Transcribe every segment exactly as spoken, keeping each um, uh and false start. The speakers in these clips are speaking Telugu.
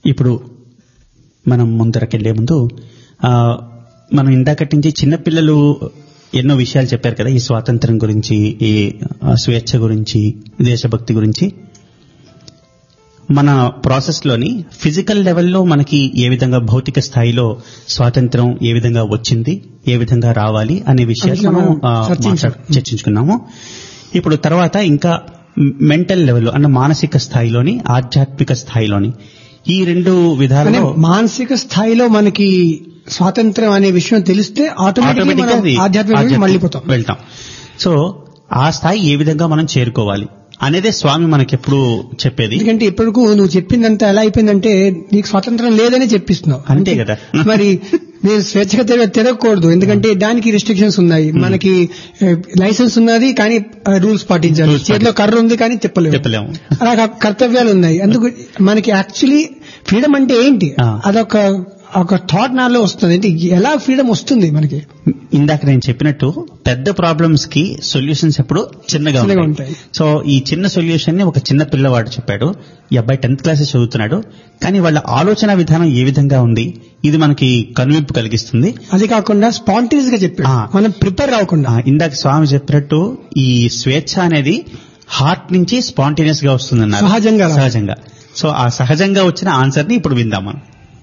ఇప్పుడు మనం ముందరకెళ్లే ముందు ఆ, మనం ఇందాకటి నుంచి చిన్నపిల్లలు ఎన్నో విషయాలు చెప్పారు కదా, ఈ స్వాతంత్రం గురించి, ఈ ఆ, స్వేచ్ఛ గురించి, దేశభక్తి గురించి. మన ప్రాసెస్ లోని ఫిజికల్ లెవెల్లో మనకి ఏ విధంగా భౌతిక స్థాయిలో స్వాతంత్రం ఏ విధంగా వచ్చింది, ఏ విధంగా రావాలి అనే విషయాలు మనం ఆ, మాట్లాడు- చర్చించుకున్నాము. ఇప్పుడు తర్వాత ఇంకా మెంటల్ లెవెల్లో అంటే మానసిక స్థాయిలోని, ఆధ్యాత్మిక స్థాయిలోని ఈ రెండు అనే విధాలలో మానసిక స్థాయిలో మనకి స్వాతంత్రం అనే విషయం తెలిస్తే ఆటోమేటిక్ ఆటోమేటిక్గా అది ఆధ్యాత్మిక ఆధ్యాత్మిక మళ్ళీపోతాం. వెళ్తాం. సో ఆ స్థాయి ఏ విధంగా మనం చేరుకోవాలి అనేదే స్వామి మనకెప్పుడు చెప్పేది. ఎందుకంటే ఇప్పటికు నువ్వు చెప్పిందంతా ఎలా అయిపోయిందంటే నీకు స్వాతంత్రం లేదని చెప్పిస్తున్నావు. అంతే కదా. మరి నేను స్వేచ్ఛగా తిరగ తిరగకూడదు, ఎందుకంటే దానికి రిస్ట్రిక్షన్స్ ఉన్నాయి. మనకి లైసెన్స్ ఉన్నది కానీ రూల్స్ పాటించాలి, Rules చేతిలో కర్ర ఉంది కానీ చెప్పలేము, చెప్పలేము. అలా కర్తవ్యాలు ఉన్నాయి. అందుకు మనకి యాక్చువల్లీ ఫ్రీడమ్ అంటే ఏంటి, ఆ. అదొక ఒక థాట్ నాలో వస్తుంది. అంటే ఎలా ఫ్రీడమ్ వస్తుంది మనకి? ఇందాక నేను చెప్పినట్టు పెద్ద ప్రాబ్లమ్స్ కి సొల్యూషన్స్ ఎప్పుడు చిన్నగా చిన్నగా ఉంటాయి. ఉంటాయి. సో ఈ చిన్న సొల్యూషన్ ని ఒక చిన్న పిల్లవాడు చెప్పాడు. ఈ అబ్బాయి టెన్త్ క్లాస్ చదువుతున్నాడు, కానీ వాళ్ళ ఆలోచన విధానం ఏ విధంగా ఉంది, ఇది మనకి కనువిప్పు కలిగిస్తుంది. అది కాకుండా స్పాంటేనియస్ గా చెప్పాడు, ఆ. మనం ప్రిపేర్ అవ్వకుండా. ఆ, ఇందాక స్వామి చెప్పినట్టు ఈ స్వేచ్ఛ అనేది హార్ట్ నుంచి స్పాంటేనియస్ గా వస్తుందన్నారు. సహజంగా రావాలి. సహజంగా. సో ఆ సహజంగా వచ్చిన ఆన్సర్ ని ఇప్పుడు విందాం మనం.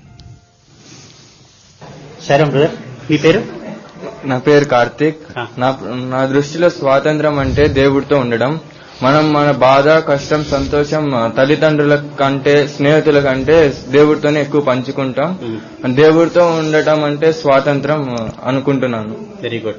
సరే బ్రదర్, మీ పేరు? నా పేరు కార్తీక్. ఆ. నా నా దృష్టిలో స్వాతంత్రం అంటే దేవుడితో ఉండడం. మనం మన బాధ, కష్టం, సంతోషం తల్లిదండ్రుల కంటే, స్నేహితుల కంటే దేవుడితోనే ఎక్కువ పంచుకుంటాం. దేవుడితో ఉండటం అంటే స్వాతంత్రం అనుకుంటున్నాను. Very good.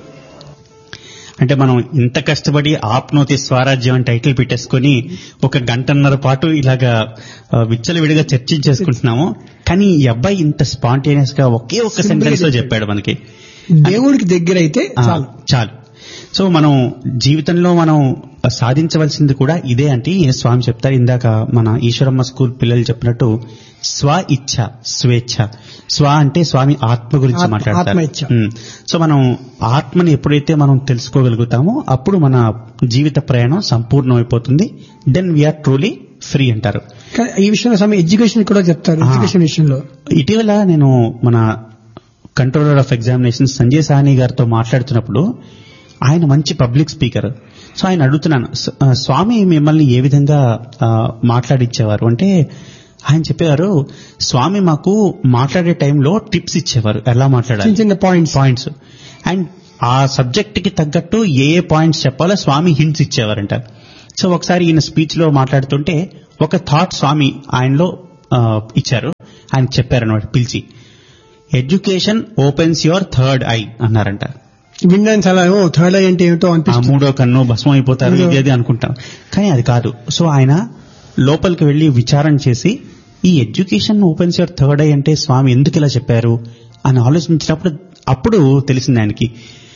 అంటే మనం ఇంత కష్టపడి ఆప్నోతి స్వరాజ్యం అని టైటిల్ పెట్టేసుకుని ఒక గంటన్నర పాటు ఇలాగా ఆ, విచ్చలవిడిగా చర్చించేసుకుంటున్నాము. కానీ ఈ అబ్బాయి ఇంత స్పాంటేనియస్ గా ఒకే ఒక్క Simple గా సెంటెన్స్ లో చెప్పాడు. చెప్పాడు మనకి. దేవుడికి దగ్గర అయితే ఆ, చాలు. చాలు. సో మనం జీవితంలో మనం సాధించవలసింది కూడా ఇదే అంటే స్వామి చెప్తారు. ఇందాక మన ఈశ్వరమ్మ స్కూల్ పిల్లలు చెప్పినట్టు స్వ ఇచ్ఛ, స్వేచ్ఛ. స్వ అంటే స్వామి ఆత్మ గురించి ఆత్మ- మాట్లాడతారు. ఆత్మ ఇచ్ఛ. ఉమ్. సో మనం ఆత్మని ఎప్పుడైతే మనం తెలుసుకోగలుగుతామో అప్పుడు మన జీవిత ప్రయాణం సంపూర్ణమైపోతుంది. దెన్ వీఆర్ ట్రూలీ ఫ్రీ అంటారు. కానీ ఈ విషయంలో స్వామి ఎడ్యుకేషన్ కూడా చెప్తారు. ఆ. ఎడ్యుకేషన్ విషయంలో ఇటీవల నేను మన controller of examination Sanjay Sawhney గారితో మాట్లాడుతున్నప్పుడు ఆయన మంచి పబ్లిక్ స్పీకర్. సో ఆయన అడుగుతున్నాను, "స- ఆ, స్వామి మిమ్మల్ని ఏ విధంగా ఆ, మాట్లాడిచ్చేవారు అంటే ఆయన చెప్పేవారు, స్వామి మాకు మాట్లాడే టైంలో టిప్స్ ఇచ్చేవారు, ఎలా మాట్లాడాలి, చిన్న చిన్న పాయింట్స్. పాయింట్స్. అండ్ ఆ సబ్జెక్ట్ కి తగ్గట్టు ఏ ఏ పాయింట్స్ చెప్పాలో స్వామి హింట్స్ ఇచ్చేవారంట. సో ఒకసారి ఈయన స్పీచ్ లో మాట్లాడుతుంటే ఒక థాట్ స్వామి ఆయనలో ఆ, ఇచ్చారు. ఆయన చెప్పారన్నమాట పిలిచి, education opens your third I అన్నారంట. వినడానికి చాలా థర్డ్ ఐ అంటే ఏమిటో ఆ అనిపిస్తుంది. మూడో కన్ను భస్మం అయిపోతారు, ఇది అది అనుకుంటాం. కానీ అది కాదు. సో ఆయన లోపలికి వెళ్లి విచారణ చేసి ఈ education opens your third I అంటే స్వామి ఎందుకు ఇలా చెప్పారు అని ఆలోచించినప్పుడు అప్పుడు తెలిసింది ఆయనకి,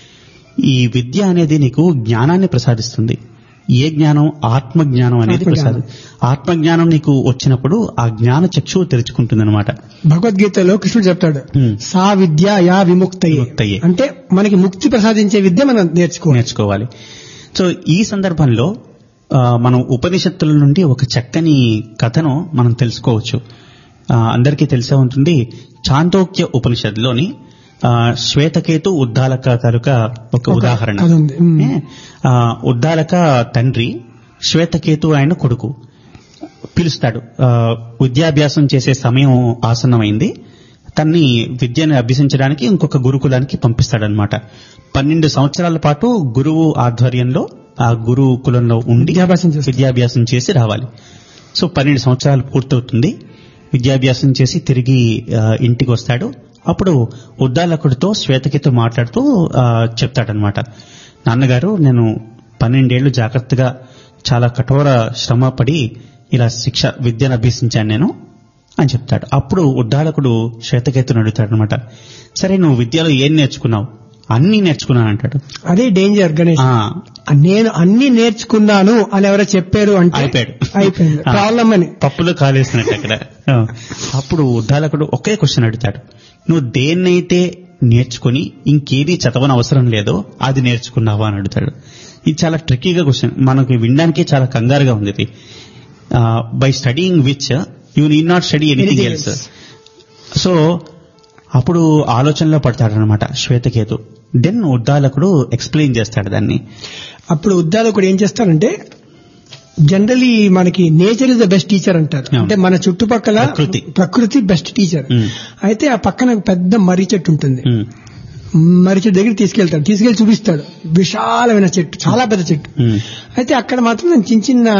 ఈ విద్య అనేది నీకు జ్ఞానాన్ని ప్రసాదిస్తుంది. ఏ జ్ఞానం? ఆత్మజ్ఞానం అనేది ఆత్మజ్ఞానం. ప్రసాదం. ఆత్మజ్ఞానం నీకు వచ్చినప్పుడు ఆ జ్ఞాన చక్షువు తెరుచుకుంటుంది అనమాట. భగవద్గీతలో కృష్ణుడు చెప్తాడు, Hmm. సా విద్య యా విముక్తయే. విముక్తయే. అంటే మనకి ముక్తి ప్రసాదించే విద్య మనం నేర్చుకోవాలి. నేర్చుకోవాలి. సో ఈ సందర్భంలో ఆ, మనం ఉపనిషత్తుల నుండి ఒక చక్కని కథను మనం తెలుసుకోవచ్చు. ఆ, అందరికీ తెలిసే ఉంటుంది. చాందోక్య ఉపనిషత్తులోని ఆ, శ్వేతకేతు ఉద్దాలక తాలూకా ఒక ఒక ఉదాహరణ. కథ ఉంది. మ్మ్. ఏ, ఆ, ఉద్దాలక తండ్రి శ్వేతకేతు ఆయన కొడుకు పిలుస్తాడు. ఆ, విద్యాభ్యాసం చేసే సమయం ఆసన్నమైంది. తన్ని విద్యను అభ్యసించడానికి ఇంకొక గురుకులానికి పంపిస్తాడనమాట. పన్నెండు సంవత్సరాల పాటు గురువు ఆధ్వర్యంలో ఆ గురుకులంలో ఉండి విద్యాభ్యాసం చేస్తాడు. విద్యాభ్యాసం చేసి రావాలి. సో పన్నెండు సంవత్సరాలు పూర్తవుతుంది. విద్యాభ్యాసం చేసి తిరిగి ఆ, ఇంటికి వస్తాడు. అప్పుడు ఉద్దాలకుడితో శ్వేతకేతు మాట్లాడుతూ ఆ, చెప్తాడనమాట, నాన్నగారు నేను పన్నెండేళ్లు జాగ్రత్తగా చాలా కఠోర శ్రమ పడి ఇలా శిక్ష విద్యను అభ్యసించాను నేను అని చెప్తాడు. అప్పుడు ఉద్దాలకుడు శ్వేతకేతుని అడుగుతాడనమాట, సరే నువ్వు విద్యలో ఏం నేర్చుకున్నావు? అన్నీ నేర్చుకున్నాను అంటాడు. అదే డేంజర్ గణేష్. ఆ, నేను అన్ని నేర్చుకున్నాను అని ఎవరో చెప్పారు అంటే అయిపోయాడు. అయిపోయింది ఆ. ప్రాబ్లం అని. పప్పులో కాలేసినట్టు అక్కడ. ఆ, అప్పుడు ఉద్దాలకుడు ఒకే క్వశ్చన్ అడుగుతాడు, నువ్వు దేన్నైతే నేర్చుకుని ఇంకేది చదవని అవసరం లేదో అది నేర్చుకున్నావా అని అడుగుతాడు. ఇది చాలా ట్రిక్కీగా క్వశ్చన్, మనకి వినడానికి చాలా కంగారుగా ఉంది ఇది. By studying which you need not study anything else. So అప్పుడు ఆలోచనలో పడతాడనమాట శ్వేతకేతు. దెన్ ఉద్దాలకుడు ఎక్స్ప్లెయిన్ చేస్తాడు దాన్ని. అప్పుడు ఉద్దాలకుడు ఏం చేస్తాడంటే, జనరలీ మనకి nature is the best teacher అంటారు. అంటే మన చుట్టుపక్కల ప్రకృతి. ప్రకృతి బెస్ట్ టీచర్. అయితే ఆ పక్కన పెద్ద మర్రి చెట్టు ఉంటుంది. మర్రి చెట్టు దగ్గర తీసుకెళ్తాడు, తీసుకెళ్లి చూపిస్తాడు. విశాలమైన చెట్టు, చాలా పెద్ద చెట్టు. అయితే అక్కడ మాత్రం చిన్న చిన్న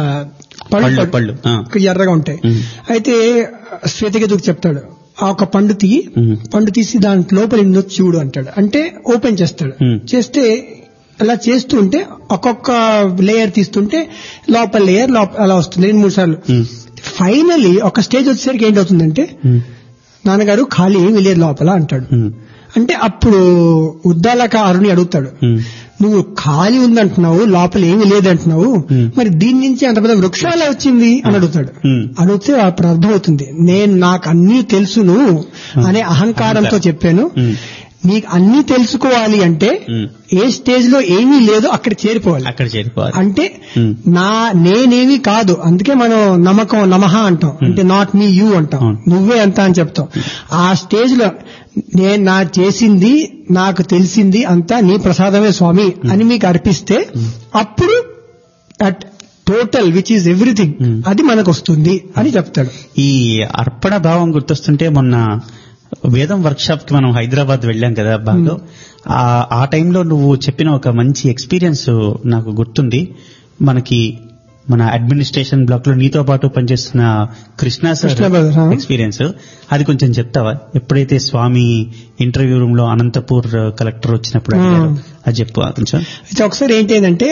పళ్ళు పళ్ళు ఎర్రగా ఉంటాయి. అయితే శ్వేతకేతుకు చెప్తాడు, ఆ ఒక పండు తీయి, పండు తీసి దాని లోపల ఎన్నో చూడు అంటాడు. అంటే ఓపెన్ చేస్తాడు. చేస్తే అలా చేస్తూ ఉంటే ఒక్కొక్క లేయర్ తీస్తుంటే లోపల లేయర్ లోపల అలా వస్తుంది రెండు మూడు సార్లు. ఫైనలీ ఒక స్టేజ్ వచ్చేసరికి ఏంటవుతుందంటే, నాన్నగారు ఖాళీ ఏమి లేదు లోపల అంటాడు. అంటే అప్పుడు ఉద్దాలక అరుణి అడుగుతాడు, నువ్వు ఖాళీ ఉందంటున్నావు, లోపల ఏమీ లేదంటున్నావు, మరి దీని నుంచి అంత పెద్ద వృక్షాలే వచ్చింది అని అడుగుతాడు. అడిగితే అప్పుడు అర్థమవుతుంది, నేను నాకు అన్నీ తెలుసును అనే అహంకారంతో చెప్పాను. నీకు అన్ని తెలుసుకోవాలి అంటే ఏ స్టేజ్ లో ఏమీ లేదో అక్కడ చేరిపోవాలి. అక్కడ చేరిపోవాలి అంటే నా నేనేమీ కాదు. అందుకే మనం నమ్మకం నమః అంటాం, అంటే నాట్ మీ యూ అంటాం, నువ్వే అంత అని చెప్తాం. ఆ స్టేజ్ లో నేను నా చేసింది నాకు తెలిసింది అంతా నీ ప్రసాదమే స్వామి అని మీకు అర్పిస్తే అప్పుడు at total which is everything అది మనకు వస్తుంది అని చెప్తాడు. ఈ అర్పణ భావం గుర్తొస్తుంటే, మొన్న వేదం వర్క్ షాప్ కి మనం హైదరాబాద్ వెళ్ళాం కదా బాగా. ఆ టైంలో నువ్వు చెప్పిన ఒక మంచి ఎక్స్పీరియన్స్ నాకు గుర్తుంది. మనకి మన అడ్మినిస్ట్రేషన్ బ్లాక్ లో నీతో పాటు పనిచేస్తున్న కృష్ణ సార్ ఎక్స్పీరియన్స్ అది కొంచెం చెప్తావా? ఎప్పుడైతే స్వామి ఇంటర్వ్యూ రూమ్ లో అనంతపూర్ కలెక్టర్ వచ్చినప్పుడు అది చెప్పు కొంచెం. అయితే ఒకసారి ఏంటంటే,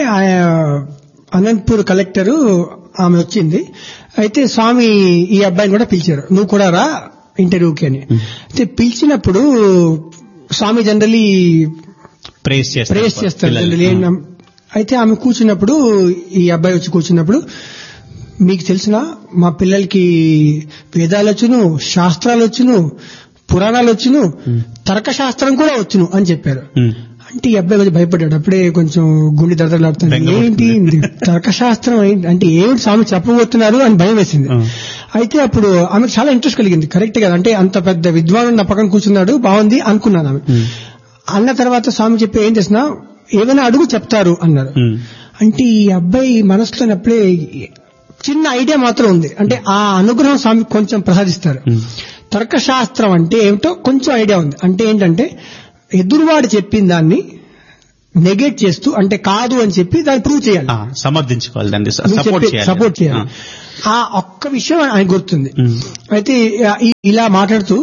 అనంతపూర్ కలెక్టర్ ఆమె వచ్చింది. అయితే స్వామి ఈ అబ్బాయిని కూడా పిలిచారు, నువ్వు కూడా రా ఇంటర్వ్యూకి అని. అయితే పిలిచినప్పుడు స్వామి జనరలీ ప్రేస్ ప్రేస్ చేస్తారు జనరలీ. అయితే ఆమె కూర్చున్నప్పుడు, ఈ అబ్బాయి వచ్చి కూర్చున్నప్పుడు, మీకు తెలిసిన మా పిల్లలకి వేదాలు వచ్చును, శాస్త్రాలు వచ్చును, పురాణాలు వచ్చును, తర్కశాస్త్రం కూడా వచ్చును అని చెప్పారు. అంటే ఈ అబ్బాయి కొంచెం భయపడ్డాడు. అప్పుడే కొంచెం గుండె దడదలాడుతుంది. ఏంటి తర్కశాస్త్రం అంటే ఏమిటి స్వామి చెప్పబోతున్నారు అని భయం వేసింది. అయితే అప్పుడు ఆమెకు చాలా ఇంట్రెస్ట్ కలిగింది. కరెక్ట్ కదా, అంటే అంత పెద్ద విద్వాను నా పక్కన కూర్చున్నాడు, బాగుంది అనుకున్నాను ఆమె. అన్న తర్వాత స్వామి చెప్పి ఏం చేసినా ఏమైనా అడుగు చెప్తారు అన్నారు. అంటే ఈ అబ్బాయి మనసులో అప్పుడే చిన్న ఐడియా మాత్రం ఉంది. అంటే ఆ అనుగ్రహం స్వామి కొంచెం ప్రసాదిస్తారు. తర్కశాస్త్రం అంటే ఏమిటో కొంచెం ఐడియా ఉంది. అంటే ఏంటంటే ఎదురువాడు చెప్పిన దాన్ని నెగేట్ చేస్తూ, అంటే కాదు అని చెప్పి దాన్ని ప్రూవ్ చేయాలి, సమర్థించుకోవాలి, దాన్ని సపోర్ట్ చేయాలి. ఆ ఒక్క విషయం ఆయన గుర్తుంది. అయితే ఇలా మాట్లాడుతూ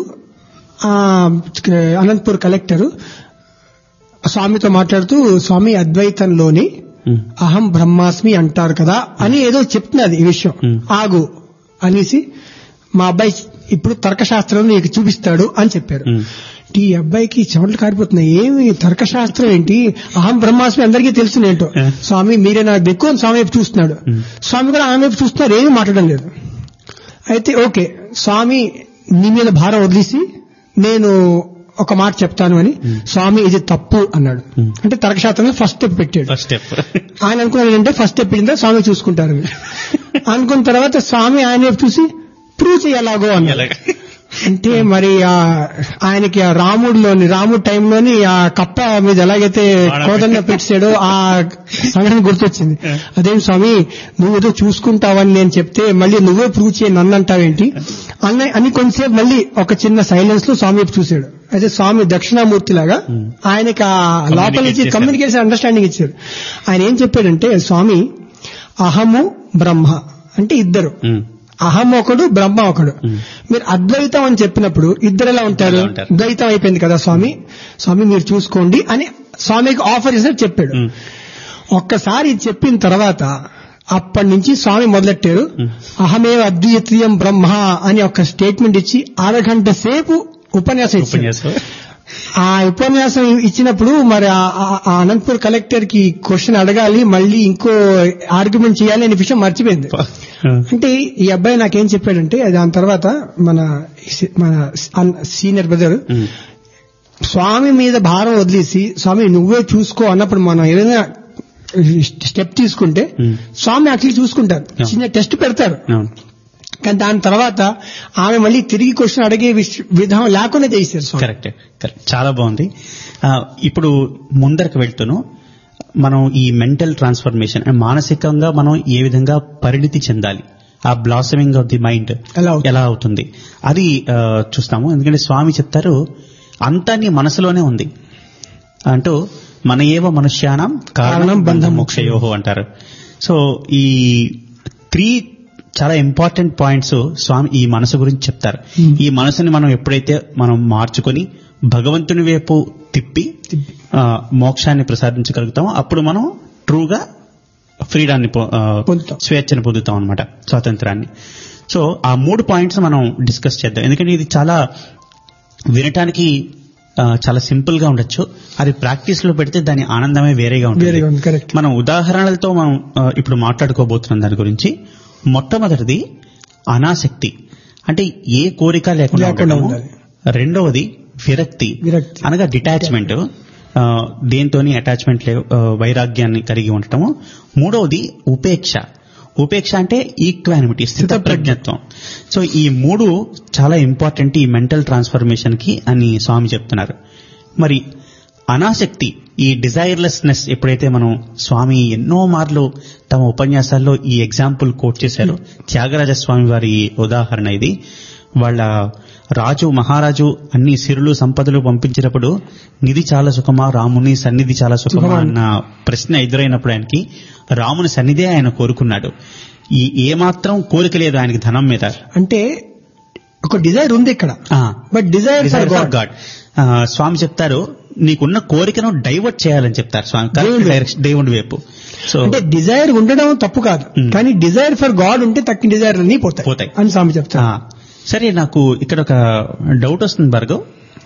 అనంతపూర్ కలెక్టర్ స్వామితో మాట్లాడుతూ, స్వామి అద్వైతంలోని అహం బ్రహ్మాస్మి అంటారు కదా అని ఏదో చెప్తున్నది ఈ విషయం, ఆగు అనేసి మా అబ్బాయి ఇప్పుడు తర్కశాస్త్రం నీకు చూపిస్తాడు అని చెప్పారు. ఈ అబ్బాయికి చెమటలు కారిపోతున్నాయి. ఏమి తర్కశాస్త్రం ఏంటి, అహం బ్రహ్మాస్మి అందరికీ తెలుసు ఏంటో, స్వామి మీరే నాకు ఎక్కువ స్వామి వైపు చూస్తున్నాడు. స్వామి కూడా ఆమె వైపు చూస్తున్నారు, ఏమీ మాట్లాడడం లేదు. అయితే ఓకే స్వామి నీ మీద భారం వదిలేసి నేను ఒక మాట చెప్తాను అని, స్వామి ఇది తప్పు అన్నాడు. అంటే తర్కశాస్త్రంలో ఫస్ట్ స్టెప్ పెట్టాడు. ఫస్ట్ స్టెప్ ఆయన అనుకున్నాడు అంటే ఫస్ట్ స్టెప్ పెట్టిందా స్వామి చూసుకుంటారు అనుకున్న తర్వాత స్వామి ఆయన వైపు చూసి ప్రూవ్ చేయాలాగో అన్నాడు. అంటే మరి ఆయనకి ఆ రాముడిలోని రాముడి టైంలోని ఆ కప్ప మీద ఎలాగైతే కోదండ పెట్టాడో ఆ సంఘటన గుర్తొచ్చింది. అదేం స్వామి నువ్వు ఏదో చూసుకుంటావని నేను చెప్తే మళ్ళీ నువ్వే ప్రూవ్ చేయి నన్ను అంటావేంటి అన్న అని కొంచెంసేపు మళ్ళీ ఒక చిన్న సైలెన్స్ లో స్వామి చూశాడు. అయితే స్వామి దక్షిణామూర్తి లాగా ఆయనకి ఆ లోపల నుంచి కమ్యూనికేషన్ అండర్స్టాండింగ్ ఇచ్చారు. ఆయన ఏం చెప్పాడంటే, స్వామి అహము బ్రహ్మ అంటే ఇద్దరు, అహం ఒకడు బ్రహ్మ ఒకడు. మీరు అద్వైతం అని చెప్పినప్పుడు ఇద్దరు ఎలా ఉంటారు, ద్వైతం అయిపోయింది కదా స్వామి, స్వామి మీరు చూసుకోండి అని స్వామికి ఆఫర్ చేసినట్టు చెప్పాడు. ఒక్కసారి చెప్పిన తర్వాత అప్పటి నుంచి స్వామి మొదలెట్టారు, అహమేవ అద్వితీయం బ్రహ్మ అని ఒక స్టేట్మెంట్ ఇచ్చి అరగంట సేపు ఉపన్యాసం ఇచ్చారు. ఆ ఉపన్యాసం ఇచ్చినప్పుడు మరి ఆ అనంతపూర్ కలెక్టర్ కి క్వశ్చన్ అడగాలి, మళ్ళీ ఇంకో ఆర్గ్యుమెంట్ చేయాలి అనే విషయం మర్చిపోయింది. అంటే ఈ అబ్బాయి నాకేం చెప్పాడంటే, దాని తర్వాత మన మన సీనియర్ బ్రదర్ స్వామి మీద భారం వదిలేసి స్వామి నువ్వే చూసుకో అన్నప్పుడు మనం ఏదైనా స్టెప్ తీసుకుంటే స్వామి యాక్చువల్లీ చూసుకుంటారు, చిన్న టెస్ట్ పెడతారు. కానీ దాని తర్వాత ఆమె మళ్ళీ తిరిగి క్వశ్చన్ అడిగే విష- విధానం లేకుండా చేశారు స్వామి. కరెక్ట్ కరెక్ట్ చాలా బాగుంది. ఆ, ఇప్పుడు ముందరకు వెళ్తూను మనం ఈ మెంటల్ ట్రాన్స్ఫర్మేషన్ మానసికంగా మనం ఏ విధంగా పరిణితి చెందాలి, ఆ బ్లాసమింగ్ ఆఫ్ ది మైండ్ ఎలా అవుతుంది? ఎలా అవుతుంది అది ఆ, చూస్తాము. ఎందుకంటే స్వామి చెప్తారు అంతా నీ మనసులోనే ఉంది అంటూ మన ఏవ మనుష్యానం కారణం బంధం మోక్షయోహో అంటారు. సో ఈ త్రీ చాలా ఇంపార్టెంట్ పాయింట్స్ స్వామి ఈ మనసు గురించి చెప్తారు. Hmm. ఈ మనసుని మనం ఎప్పుడైతే మనం మార్చుకొని భగవంతుని వైపు తిప్పి ఆ, మోక్షాన్ని ప్రసాదించగలుగుతామో అప్పుడు మనం ట్రూగా ఫ్రీడాన్ని పొ- ఆ, పొందుతాం. స్వేచ్ఛను పొందుతాం అనమాట, స్వాతంత్రాన్ని. సో ఆ మూడు పాయింట్స్ మనం డిస్కస్ చేద్దాం. ఎందుకంటే ఇది చాలా వినటానికి ఆ, చాలా సింపుల్ గా ఉండొచ్చు, అది ప్రాక్టీస్ లో పెడితే దాని ఆనందమే వేరేగా వేరేగా ఉంది, ఉంటుంది. correct. మనం ఉదాహరణలతో మనం ఆ, ఇప్పుడు మాట్లాడుకోబోతున్నాం దాని గురించి. మొట్టమొదటిది అనాసక్తి, అంటే ఏ కోరిక లేకుండా లేకుండా ఉండటము. ఉండాలి. రెండవది విరక్తి, విరక్తి. అనగా డిటాచ్మెంట్, దేంతోని అటాచ్మెంట్ లేవు, ఆ, వైరాగ్యాన్ని కలిగి ఉండటము. మూడవది ఉపేక్ష. ఉపేక్ష అంటే ఈక్వానిమిటీ, స్థిత ప్రజ్ఞత్వం. సో ఈ మూడు చాలా ఇంపార్టెంట్ ఈ మెంటల్ ట్రాన్స్ఫర్మేషన్ కి అని స్వామి చెప్తున్నారు. మరి అనాసక్తి, ఈ డిజైర్లెస్నెస్ ఎప్పుడైతే మనం స్వామి ఎన్నో మార్లు తమ ఉపన్యాసాల్లో ఈ ఎగ్జాంపుల్ కోట్ చేశారు. త్యాగరాజ స్వామి వారి ఉదాహరణ ఇది. వాళ్ళ రాజు మహారాజు అన్ని సిరులు సంపదలు పంపించినప్పుడు నిధి చాలా సుఖమా, రాముని సన్నిధి చాలా సుఖమా అన్న ప్రశ్న ఎదురైనప్పుడు ఆయనకి రాముని సన్నిధే ఆయన కోరుకున్నాడు. ఈ ఏమాత్రం కోరిక లేదు ఆయనకి ధనం మీద. అంటే ఒక డిజైర్ ఉంది ఇక్కడ, but desire for God. God స్వామి చెప్తారు నీకున్న కోరికను డైవర్ట్ చేయాలని చెప్తారు స్వామి, దేవుడి డైరెక్షన్ దేవుడి వైపు. సో అంటే డిజైర్ ఉండడం తప్పు కాదు, Hmm. కానీ డిజైర్ ఫర్ గాడ్ ఉంటే తక్కిన డిజైర్ అన్ని పోతాయి పోతాయి. అని స్వామి చెప్తారు. ఆ, సరే నాకు ఇక్కడ ఒక డౌట్ వస్తుంది భార్గవ్.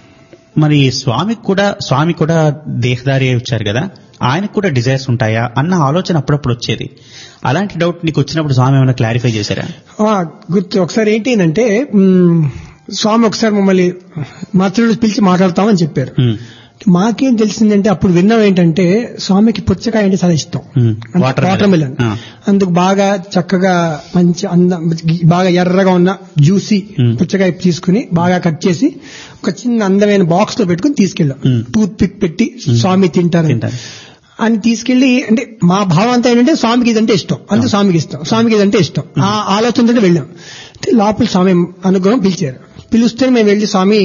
మరి స్వామికి కూడా స్వామి కూడా దేహదారి అయి వచ్చారు కదా, ఆయనకు కూడా డిజైర్స్ ఉంటాయా అన్న ఆలోచన అప్పుడప్పుడు వచ్చేది. అలాంటి డౌట్ నీకు వచ్చినప్పుడు స్వామి ఏమైనా క్లారిఫై చేశారా? ఆ, గుర్తు ఒకసారి ఏంటి అంటే మ్, స్వామి ఒకసారి మమ్మల్ని మాతృడు పిలిచి మాట్లాడతామని చెప్పారు. ఉమ్, మాకేం తెలిసిందంటే అప్పుడు విన్నాం ఏంటంటే స్వామికి పుచ్చకాయ అంటే చాలా ఇష్టం, ఉమ్, వాటర్ వాటర్ మిలన్. ఆ, అందుకు బాగా చక్కగా మంచి అందం బాగా ఎర్రగా ఉన్న జ్యూసీ Hmm. పుచ్చకాయ తీసుకుని బాగా కట్ చేసి ఒక చిన్న అందమైన బాక్స్ లో పెట్టుకుని తీసుకెళ్ళాం. Hmm. టూత్ పిక్ పెట్టి స్వామి తింటారు తింటారు. అని తీసుకెళ్లి, అంటే మా భావం అంతా ఏంటంటే స్వామికి ఇదంటే ఇష్టం, అందుకు స్వామికి ఇష్టం, స్వామికి ఇదంటే ఇష్టం ఆ ఆలోచనతో వెళ్ళాం. అయితే లోపల స్వామి అనుగ్రహం పిలిచారు. పిలిస్తే మేము వెళ్ళి స్వామి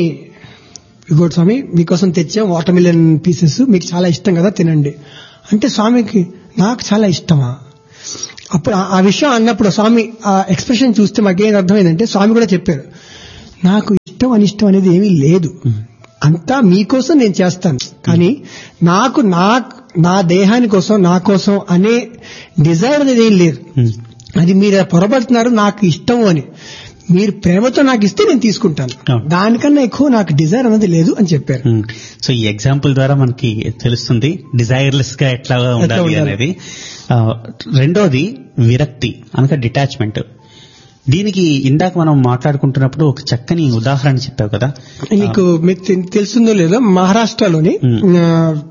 ఇగోటి స్వామి మీకోసం తెచ్చాం వాటర్ మిలన్ పీసెస్, మీకు చాలా ఇష్టం కదా తినండి అంటే స్వామికి నాకు చాలా ఇష్టమా. అప్పుడు ఆ- ఆ విషయం అన్నప్పుడు స్వామి ఆ ఎక్స్ప్రెషన్ చూస్తే మాకేం అర్థమైందంటే స్వామి కూడా చెప్పారు నాకు ఇష్టం అనిష్టం అనేది ఏమీ లేదు, అంతా మీకోసం నేను చేస్తాను, కానీ నాకు నా నా దేహాని కోసం నా కోసం అనే డిజైర్ అనేది ఏం లేదు. ఉమ్, అది మీరు పొరపడుతున్నారు నాకు ఇష్టం అని. మీరు ప్రేమతో నాకు ఇస్తే నేను తీసుకుంటాను, అవును. దానికన్నా ఎక్కువ నాకు డిజైర్ అనేది లేదు అని చెప్పారు. ఉమ్. సో ఈ ఎగ్జాంపుల్ ద్వారా మనకి తెలుస్తుంది డిజైర్లెస్ గా ఎట్లా ఉండాలి ఉండాలి. అనేది. ఆ, రెండోది విరక్తి అనగా డిటాచ్మెంట్. దీనికి ఇందాక మనం మాట్లాడుకుంటున్నప్పుడు ఒక చక్కని ఉదాహరణ చెప్పావు కదా. నీకు మీకు తె- తెలుస్తుందో లేదో మహారాష్ట్రలోని Hmm. ఆ,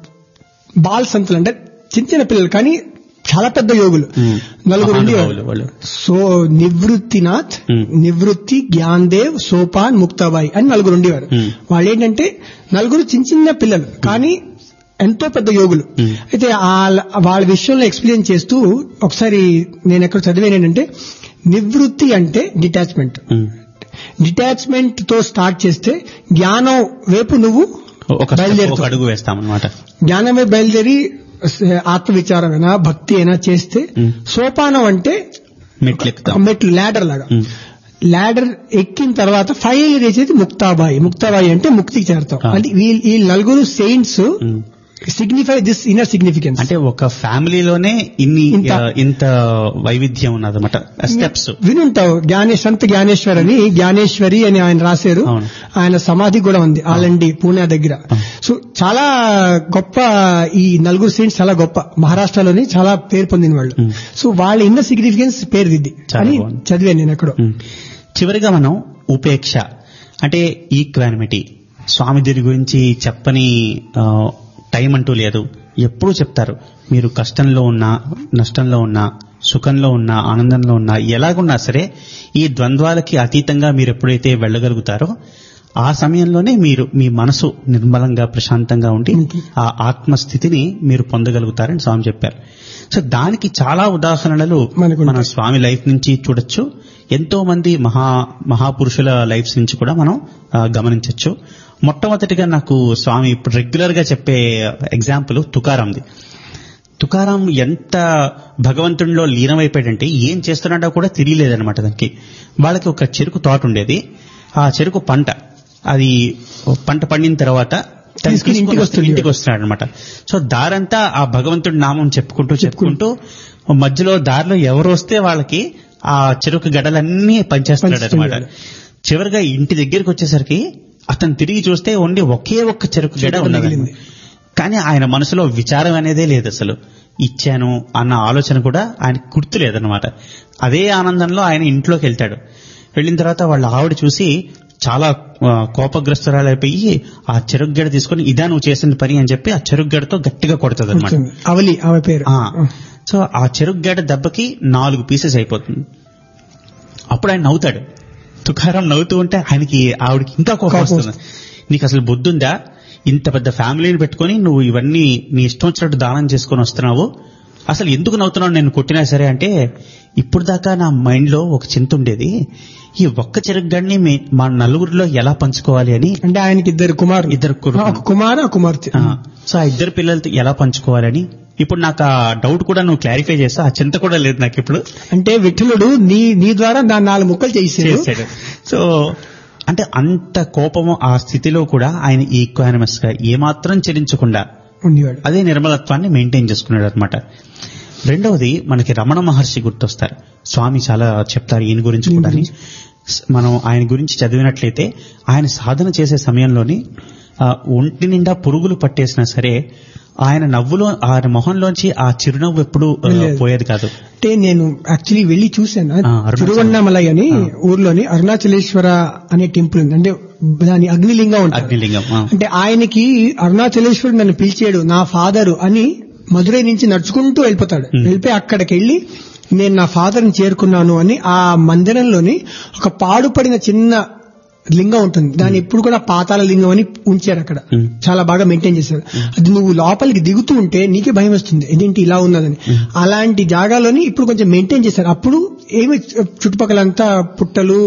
బాల్ సంతులు అంటే చిన్న చిన్న పిల్లలు కానీ చాలా పెద్ద యోగులు ఉమ్, నలుగురు మహానుభావులు ఉండేవారు. వాళ్ళు. So నివృత్తినాథ్, Hmm. నివృత్తి, జ్ఞాన్దేవ్, సోపాన్, ముక్తాబాయి అని నలుగురు ఉండేవారు. Hmm. వాళ్ళు ఏంటంటే నలుగురు చిన్న చిన్న పిల్లలు కానీ ఎంతో పెద్ద యోగులు. Hmm. అయితే వాళ్ళ వాళ్ళ విషయంలో ఎక్స్ప్లెయిన్ చేస్తూ ఒకసారి నేను ఎక్కడ చదివాను ఏంటంటే నివృత్తి అంటే డిటాచ్మెంట్. ఉమ్, డిటాచ్మెంట్ తో స్టార్ట్ చేస్తే జ్ఞానం వైపు నువ్వు ఒక step, ఒక బయలుదేరుతావు. అడుగు వేస్తామన్నమాట. జ్ఞానం వైపు బయలుదేరి ఆత్మవిచారం అయినా భక్తి అయినా చేస్తే, Hmm. సోపానం అంటే మెట్లు ఎక్కుతాం. ఒక మెట్లు ల్యాడర్ లాగా. ఉమ్, ల్యాడర్ ఎక్కిన తర్వాత ఫైనల్ రీచేది ముక్తాబాయి. ముక్తాబాయి అంటే ముక్తికి చేరతాం. Ah. అంటే వీళ్ళు ఈ నలుగురు saints um. Signify this inner significance. అంటే ఒక ఫ్యామిలీలోనే ఇన్ని ఇంత- ఆ, ఇంత వైవిధ్యం ఉన్నదన్నమాట స్టెప్స్. వినుంటావు జ్ఞానేశ్ సంత జ్ఞానేశ్వర్ అని జ్ఞానేశ్వరి అని ఆయన రాశారు. అవును. ఆయన సమాధి కూడా ఉంది ఆలండి పూణే దగ్గర. అవును. సో చాలా గొప్ప ఈ నలుగురు సెయింట్స్ చాలా గొప్ప మహారాష్ట్రలోని చాలా పేరు పొందిన వాళ్ళు. Hmm. సో వాళ్ళ ఇన్నర్ సిగ్నిఫికెన్స్ పేరు దిద్ది చాలా అని బాగుంది. చదివాను నేను ఎక్కడో. ఉమ్. చివరిగా మనం ఉపేక్ష అంటే ఈక్వానిమిటీ. స్వామి దీని గురించి చెప్పని ఆ, టైం అంటూ లేదు, ఎప్పుడూ చెప్తారు మీరు కష్టంలో ఉన్నా, నష్టంలో ఉన్నా, సుఖంలో ఉన్నా, ఆనందంలో ఉన్నా, ఎలాగున్నా సరే ఈ ద్వంద్వాలకి అతీతంగా మీరు ఎప్పుడైతే వెళ్ళగలుగుతారో ఆ సమయంలోనే మీరు మీ మనసు నిర్మలంగా ప్రశాంతంగా ఉండి ఆ ఆత్మస్థితిని మీరు పొందగలుగుతారని స్వామి చెప్పారు. సో దానికి చాలా ఉదాహరణలు మన స్వామి లైఫ్ నుంచి చూడొచ్చు. ఎంతో మంది మహా మహాపురుషుల లైఫ్స్ నుంచి కూడా మనం గమనించవచ్చు. మొట్టమొదటిగా నాకు స్వామి ఇప్పుడు రెగ్యులర్ గా చెప్పే ఎగ్జాంపుల్ తుకారాంది. తుకారాం ఎంత భగవంతుడిలో లీనమైపోయాడంటే ఏం చేస్తున్నాడో కూడా తెలియలేదనమాట. దానికి వాళ్ళకి ఒక చెరుకు తోట ఉండేది. ఆ చెరుకు పంట అది పంట పండిన తర్వాత ఇంటికి వస్తున్నాడు అనమాట. సో దారంతా ఆ భగవంతుడి నామం చెప్పుకుంటూ చెప్పుకుంటూ మధ్యలో దారిలో ఎవరు వస్తే వాళ్ళకి ఆ చెరుకు గడలన్నీ పనిచేస్తున్నాడు అనమాట. చివరిగా ఇంటి దగ్గరికి వచ్చేసరికి అతను తిరిగి చూస్తే ఓన్లీ ఒకే ఒక్క చెరుకు గడ ఉన్నది. కానీ ఆయన మనసులో విచారం అనేదే లేదు, అసలు ఇచ్చాను అన్న ఆలోచన కూడా ఆయన గుర్తులేదన్నమాట. అదే ఆనందంలో ఆయన ఇంట్లోకి వెళ్తాడు. వెళ్ళిన తర్వాత వాళ్ళ ఆవిడ చూసి చాలా కోపగ్రస్తురాలైపోయి ఆ చెరుకు గడ తీసుకుని ఇదా నువ్వు చేసిన పని అని చెప్పి ఆ చెరుకు గడతో గట్టిగా కొడుతుంది అనమాట. అవలి ఆమె పేరు. సో ఆ చెరుకు గడ దెబ్బకి నాలుగు పీసెస్ అయిపోతుంది. అప్పుడు ఆయన నవ్వుతాడు. తుకారం నవ్వుతూ ఉంటే ఆయనకి ఆవిడకి ఇంకా కోపం వస్తుంది. నీకు అసలు బుద్ధుందా? ఇంత పెద్ద ఫ్యామిలీని పెట్టుకుని నువ్వు ఇవన్నీ నీ ఇష్టం వచ్చినట్టు దానం చేసుకుని వస్తున్నావు, అసలు ఎందుకు నవ్వుతున్నావు నేను కొట్టినా సరే అంటే, ఇప్పుడు దాకా నా మైండ్ లో ఒక చింత ఉండేది, ఈ ఒక్క చెరుకు గడిని మా నలుగురిలో ఎలా పంచుకోవాలి అని. అంటే ఆయనకి ఇద్దరు కుమారు ఇద్దరు కుమార కుమార్తె. సో ఆ ఇద్దరు పిల్లలతో ఎలా పంచుకోవాలని ఇప్పుడు నాకు ఆ డౌట్ కూడా నువ్వు క్లారిఫై చేస్తా. ఆ చింత కూడా లేదు నాకు ఇప్పుడు. అంటే విఠలుడు నీ నీ ద్వారా దాన్ని నాలుగు ముక్కలు చేసాడు. సో అంటే అంత కోపము ఆ స్థితిలో కూడా ఆయన ఈక్వానిమస్ గా ఏమాత్రం చెలించకుండా ఉండేవాడు. అదే నిర్మలత్వాన్ని మెయింటైన్ చేసుకున్నాడు అనమాట. రెండవది మనకి రమణ మహర్షి గుర్తొస్తారు. స్వామి చాలా చెప్తారు ఈయన గురించి కూడా. మనం ఆయన గురించి చదివినట్లయితే ఆయన సాధన చేసే సమయంలోని ఒంటి నిండా పురుగులు పట్టేసినా సరే ఆయన నవ్వులో ఆయన మొహంలోంచి ఆ చిరునవ్వు ఎప్పుడు పోయేది కాదు. అంటే నేను యాక్చువల్లీ వెళ్లి చూశాను. తిరువన్నామలై అని ఊర్లోని అరుణాచలేశ్వర అనే టెంపుల్ ఉంది. అంటే దాని అగ్నిలింగం ఉంటుంది. అగ్నిలింగం అంటే ఆయనకి అరుణాచలేశ్వరుడు నన్ను పిలిచాడు నా ఫాదరు అని మధురై నుంచి నడుచుకుంటూ వెళ్ళిపోతాడు. వెళ్ళిపోయి అక్కడికి వెళ్లి నేను నా ఫాదర్ ని చేరుకున్నాను అని ఆ మందిరంలోని ఒక పాడుపడిన చిన్న లింగం ఉంటుంది. దాన్ని ఇప్పుడు కూడా పాతాళ లింగం అని ఉంచారు అక్కడ. చాలా బాగా మెయింటైన్ చేశారు. అది నువ్వు లోపలికి దిగుతూ ఉంటే నీకే భయం వస్తుంది, ఏంటి ఇలా ఉన్నదని. అలాంటి జాగాలోని ఇప్పుడు కొంచెం మెయింటైన్ చేశారు. అప్పుడు ఏమి చుట్టుపక్కలంతా పుట్టలు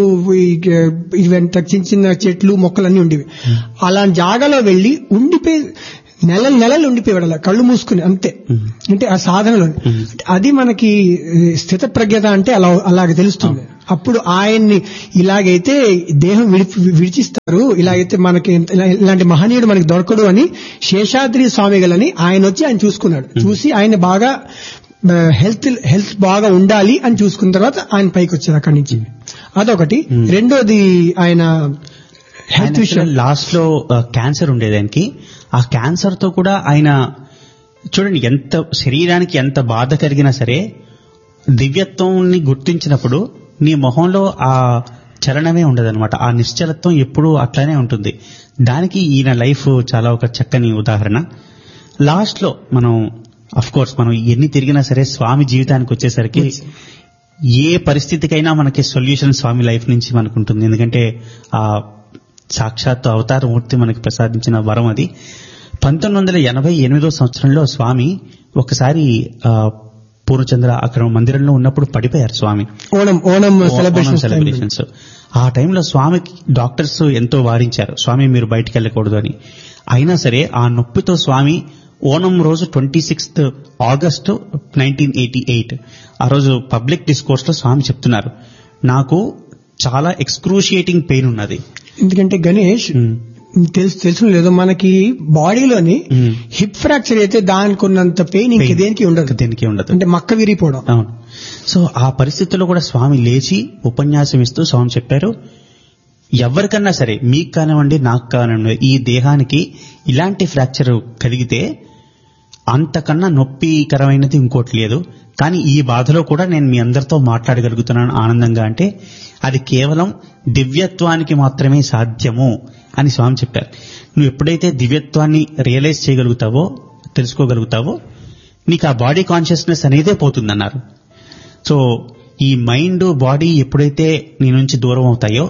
ఇవంతా చిన్న చిన్న చెట్లు మొక్కలన్నీ ఉండేవి. అలాంటి జాగాలో వెళ్లి ఉండిపోయి నెలలు నెలలు ఉండిపోయాడు అలా కళ్ళు మూసుకుని అంతే. అంటే ఆ సాధనలో అది మనకి స్థిత ప్రజ్ఞత అంటే అలా అలాగే తెలుస్తుంది. అప్పుడు ఆయన్ని ఇలాగైతే దేహం విడిచిస్తారు, ఇలాగైతే మనకి ఇలాంటి మహనీయుడు మనకి దొరకడు అని శేషాద్రి స్వామిగలని ఆయన వచ్చి ఆయన చూసుకున్నాడు. చూసి ఆయన బాగా హెల్త్ హెల్త్ బాగా ఉండాలి అని చూసుకున్న తర్వాత ఆయన పైకి వచ్చారు అక్కడి నుంచి. అదొకటి. రెండోది ఆయన హెల్త్ విషయం లాస్ట్ లో క్యాన్సర్ ఉండేది ఆయనకి. ఆ క్యాన్సర్ తో కూడా ఆయన చూడండి ఎంత శరీరానికి ఎంత బాధ కలిగినా సరే దివ్యత్వాన్ని గుర్తించినప్పుడు నీ మొహంలో ఆ చలనమే ఉండదన్నమాట. ఆ నిశ్చలత్వం ఎప్పుడూ అట్లానే ఉంటుంది. దానికి ఈయన లైఫ్ చాలా ఒక చక్కని ఉదాహరణ. లాస్ట్ లో మనం అఫ్ కోర్స్ మనం ఎన్ని తిరిగినా సరే స్వామి జీవితానికి వచ్చేసరికి ఏ పరిస్థితికైనా మనకి సొల్యూషన్ స్వామి లైఫ్ నుంచి మనకు ఉంటుంది. ఎందుకంటే ఆ సాక్షాత్ అవతారమూర్తి మనకి ప్రసాదించిన వరం అది. పంతొమ్మిది వందల ఎనభై ఎనిమిదో సంవత్సరంలో స్వామి ఒకసారి పూర్ణచంద్ర అక్కడ మందిరంలో ఉన్నప్పుడు పడిపోయారు స్వామి. ఓణం ఓణం సెలబ్రేషన్స్ ఆ టైంలో స్వామికి డాక్టర్స్ ఎంతో వారించారు, స్వామి మీరు బయటికి వెళ్ళకూడదు అని. అయినా సరే ఆ నొప్పితో స్వామి ఓణం రోజు twenty sixth August nineteen eighty eight ఆ రోజు పబ్లిక్ డిస్కోర్స్ లో స్వామి చెప్తున్నారు, నాకు చాలా ఎక్స్క్రూషియేటింగ్ పెయిన్ ఉన్నది. ఎందుకంటే గణేష్ తెలుసు తెలుసు లేదో మనకి బాడీలోని హిప్ ఫ్రాక్చర్ అయితే దానికి ఉన్నంత పెయిన్ ఇంక దేనికి ఉండదు దేనికి ఉండదు అంటే మక్క విరిగిపోవడం. అవును. సో ఆ పరిస్థితుల్లో కూడా స్వామి లేచి ఉపన్యాసం ఇస్తూ స్వామి చెప్పారు, ఎవరికన్నా సరే మీకు కానివ్వండి నాకు కానివ్వండి ఈ దేహానికి ఇలాంటి ఫ్రాక్చర్ కలిగితే అంతకన్నా నొప్పికరమైనది ఇంకోటి లేదు. కానీ ఈ బాధలో కూడా నేను మీ అందరితో మాట్లాడగలుగుతున్నాను ఆనందంగా, అంటే అది కేవలం దివ్యత్వానికి మాత్రమే సాధ్యము అని స్వామి చెప్పారు. నువ్వు ఎప్పుడైతే దివ్యత్వాన్ని రియలైజ్ చేయగలుగుతావో తెలుసుకోగలుగుతావో నీకు ఆ బాడీ కాన్షియస్నెస్ అనేదే పోతుందన్నారు. సో ఈ మైండ్ బాడీ ఎప్పుడైతే నీ నుంచి దూరం అవుతాయో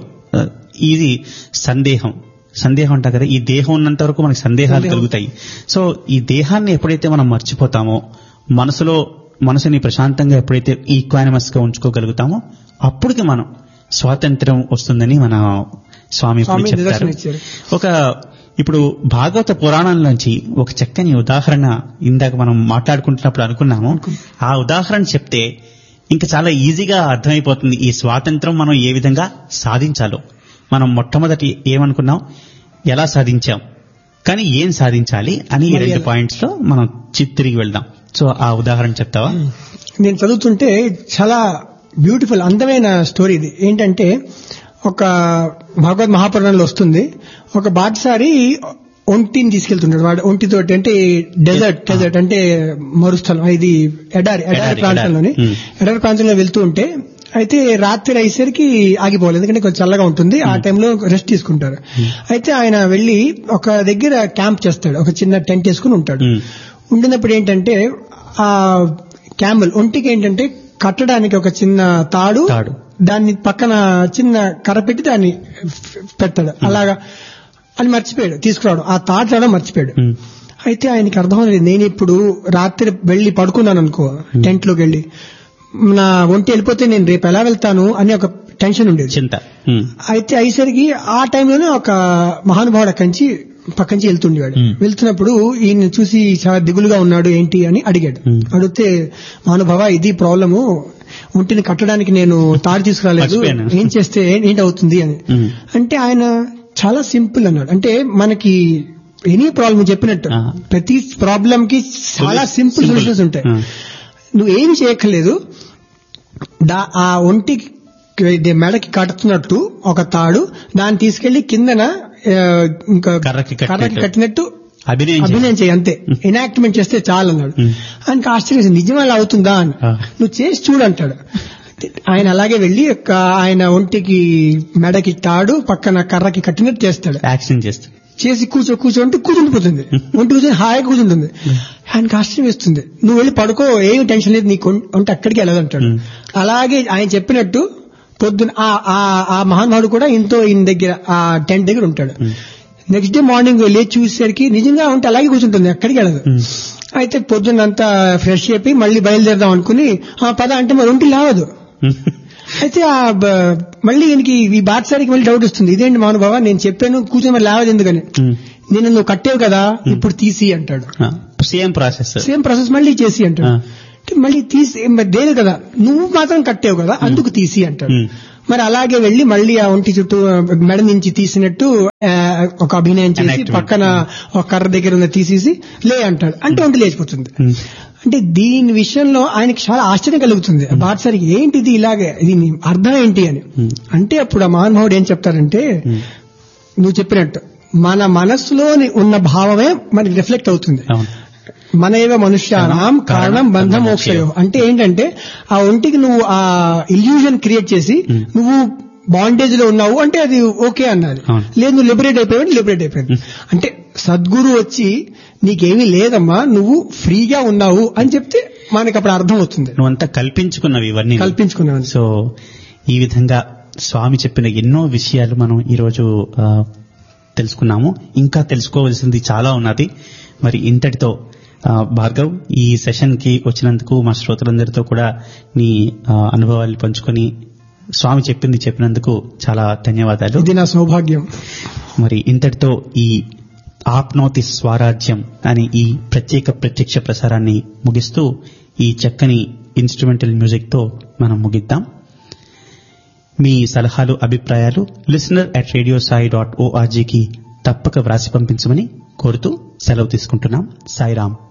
ఇది సందేహం సందేహం అంటా కదా, ఈ దేహం ఉన్నంత వరకు మనకి సందేహాలు కలుగుతాయి. సో ఈ దేహాన్ని ఎప్పుడైతే మనం మర్చిపోతామో, మనసులో మనసుని ప్రశాంతంగా ఎప్పుడైతే ఈక్వానిమస్ గా ఉంచుకోగలుగుతామో అప్పటికి మనం స్వాతంత్ర్యం వస్తుందని మన స్వామి చెప్తారు. ఒక ఇప్పుడు భాగవత పురాణంలోంచి ఒక చక్కని ఉదాహరణ ఇందాక మనం మాట్లాడుకుంటున్నప్పుడు అనుకున్నాము. ఆ ఉదాహరణ చెప్తే ఇంకా చాలా ఈజీగా అర్థమైపోతుంది ఈ స్వాతంత్రం మనం ఏ విధంగా సాధించాలో. మనం మొట్టమొదటి ఏమనుకున్నాం, ఎలా సాధించాం, కానీ ఏం సాధించాలి అని ఈ రెండు పాయింట్స్ లో మనం తిరిగి వెళ్దాం. సో ఆ ఉదాహరణ చెప్తావా? నేను చదువుతుంటే చాలా బ్యూటిఫుల్ అందమైన స్టోరీ ఇది. ఏంటంటే ఒక భగవద్ మహాపురాణంలో వస్తుంది, ఒక బాటసారి ఒంటిని తీసుకెళ్తుంటాడు. వాడు ఒంటితోటి అంటే డెజర్ట్ డెజర్ట్ అంటే మరుస్థలం, ఇది ఎడారి ఎడారి ప్రాంతంలోని ఎడారి ప్రాంతంలో వెళ్తూ ఉంటే అయితే రాత్రి అయ్యేసరికి ఆగిపోవాలి, ఎందుకంటే కొంచెం చల్లగా ఉంటుంది. ఆ టైంలో రెస్ట్ తీసుకుంటారు. అయితే ఆయన వెళ్లి ఒక దగ్గర క్యాంప్ చేస్తాడు, ఒక చిన్న టెంట్ వేసుకుని ఉంటాడు. ఉండినప్పుడు ఏంటంటే ఆ క్యామెల్ ఒంటికి ఏంటంటే కట్టడానికి ఒక చిన్న తాడు, దాన్ని పక్కన చిన్న కర్ర పెట్టి దాన్ని పెడతాడు. అలాగా అని మర్చిపోయాడు తీసుకురావడం, ఆ తాడు రావడం మర్చిపోయాడు. అయితే ఆయనకి అర్థం లేదు, నేను ఇప్పుడు రాత్రి వెళ్లి పడుకున్నాను అనుకో టెంట్ లోకి వెళ్లి, నా ఒంటి వెళ్ళిపోతే నేను రేపు ఎలా వెళ్తాను అని ఒక టెన్షన్ ఉండేది, చింత. అయితే అయ్యేసరికి ఆ టైంలోనే ఒక మహానుభావుడు అక్కడి నుంచి పక్కంచి వెళ్తుండేవాడు. వెళ్తున్నప్పుడు ఈయన చూసి చాలా దిగులుగా ఉన్నాడు, ఏంటి అని అడిగాడు. అడిగితే, మహానుభావ ఇది ప్రాబ్లము, ఒంటిని కట్టడానికి నేను తాడు తీసుకురాలేదు, ఏం చేస్తే ఏంటి అవుతుంది అని. అంటే ఆయన చాలా సింపుల్ అన్నాడు. అంటే మనకి ఎనీ ప్రాబ్లం చెప్పినట్టు ప్రతి ప్రాబ్లం కి చాలా సింపుల్ సొల్యూషన్స్ ఉంటాయి. నువ్వు ఏమి చేయక్కర్లేదు, ఆ ఒంటికి మెడకి కట్టుతున్నట్టు ఒక తాడు, దాన్ని తీసుకెళ్లి కిందన ఇంకా కర్రకి కట్టినట్టు అభినయం చేయి, అంతే, ఎనాక్ట్మెంట్ చేస్తే చాలు అన్నాడు. ఆయనకి ఆశ్చర్యం, నిజమే అలా అవుతుందా అని, నువ్వు చేసి చూడు అంటాడు. ఆయన అలాగే వెళ్లి ఆయన ఒంటికి మెడకి తాడు పక్కన కర్రకి కట్టినట్టు చేస్తాడు, యాక్షన్ చేస్తాడు. చేసి కూర్చో కూర్చో అంటే కూర్చుండిపోతుంది, ఒంటి కూర్చొని హాయిగా కూర్చుంటుంది. ఆయనకి ఆశ్చర్యం వేస్తుంది, నువ్వు వెళ్ళి పడుకో, ఏమి టెన్షన్ లేదు, నీకు ఒంటి అక్కడికి వెళ్ళదంటాడు. అలాగే ఆయన చెప్పినట్టు పొద్దున ఆ మహానుభావుడు కూడా ఇంతో ఈయన దగ్గర ఆ టెంట్ దగ్గర ఉంటాడు. నెక్స్ట్ డే మార్నింగ్ వెళ్ళి చూసేసరికి నిజంగా ఉంటే అలాగే కూర్చుంటుంది, ఎక్కడికి వెళ్ళదు. అయితే పొద్దున్నంతా ఫ్రెష్ అయిపోయి మళ్ళీ బయలుదేరదాం అనుకుని పద అంటే మరి ఒంటి లేవదు. అయితే మళ్ళీ ఈయనకి ఈ బాటసారికి మళ్ళీ డౌట్ వస్తుంది, ఇదేంటి మహానుభావ నేను చెప్పాను కూర్చొని మరి లేవదు ఎందుకని, నేను నువ్వు కట్టేవు కదా ఇప్పుడు తీసి అంటాడు. సేమ్ ప్రాసెస్ సేమ్ ప్రాసెస్ మళ్ళీ చేసి అంటాడు. మళ్ళీ తీసి దేని కదా, నువ్వు మాత్రం కట్టేవు కదా అందుకు తీసి అంటాడు. మరి అలాగే వెళ్లి మళ్ళీ ఆ ఒంటి చుట్టూ మెడ నుంచి తీసినట్టు ఒక అభినయం చేసి పక్కన ఒక కర్ర దగ్గర ఉన్న తీసేసి లే అంటాడు, అంటే ఒంటి లేచిపోతుంది. అంటే దీని విషయంలో ఆయనకి చాలా ఆశ్చర్యం కలుగుతుంది. బాటసారికి ఏంటిది ఇలాగే, దీని అర్థం ఏంటి అని. అంటే అప్పుడు ఆ మహానుభావుడు ఏం చెప్తారంటే, నువ్వు చెప్పినట్టు మన మనస్సులోని ఉన్న భావమే మనకి రిఫ్లెక్ట్ అవుతుంది. మనైవ మనుష్యానాం కారణం బంధ మోక్షయో. అంటే ఏంటంటే ఆ ఒంటికి నువ్వు ఆ ఇల్యూజన్ క్రియేట్ చేసి నువ్వు బాండేజ్ లో ఉన్నావు అంటే అది ఓకే అన్నది, లేదు నువ్వు లిబరేట్ అయిపోయావు లిబరేట్ అయిపోయింది. అంటే సద్గురు వచ్చి నీకేమీ లేదమ్మా నువ్వు ఫ్రీగా ఉన్నావు అని చెప్తే మనకి అప్పుడు అర్థం అవుతుంది. నువ్వంతా కల్పించుకున్నావు, ఇవన్నీ కల్పించుకున్నావు. సో ఈ విధంగా స్వామి చెప్పిన ఎన్నో విషయాలు మనం ఈరోజు తెలుసుకున్నాము. ఇంకా తెలుసుకోవాల్సింది చాలా ఉన్నది. మరి ఇంతటితో భార్గవ్ ఈ సెషన్ కి వచ్చినందుకు మా శ్రోతలందరితో కూడా నీ అనుభవాలు పంచుకొని స్వామి చెప్పింది చెప్పినందుకు చాలా ధన్యవాదాలు. ఇది నా సౌభాగ్యం. మరి ఇంతటితో ఈ ఆప్నోతి స్వరాజ్యం అనే ఈ ప్రత్యేక ప్రత్యక్ష ప్రసారాన్ని ముగిస్తూ ఈ చక్కని ఇన్స్ట్రుమెంటల్ మ్యూజిక్ తో మనం ముగిద్దాం. మీ సలహాలు అభిప్రాయాలు listener at radio Sai dot ఓఆర్జీకి తప్పక వ్రాసి పంపించమని కోరుతూ సెలవు తీసుకుంటున్నాం. సాయిరాం.